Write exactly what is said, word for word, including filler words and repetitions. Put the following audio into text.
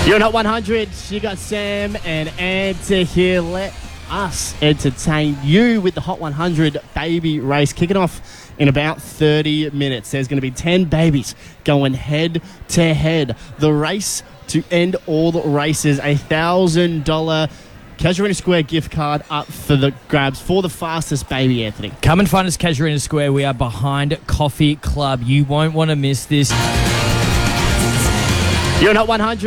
You're not one hundred. You got Sam and Anta here. Let us entertain you with the Hot one hundred baby race kicking off in about thirty minutes. There's going to be ten babies going head to head. The race to end all the races, a one thousand dollars Casuarina Square gift card up for the grabs for the fastest baby, Anthony. Come and find us, Casuarina Square. We are behind Coffee Club. You won't want to miss this. You're not one hundred.